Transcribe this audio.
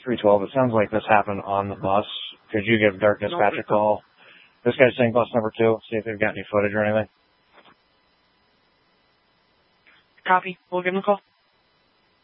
312, it sounds like this happened on the bus. Could you give Dark Dispatch a call? This guy's saying bus number 2, see if they've got any footage or anything. Copy. We'll give him a call.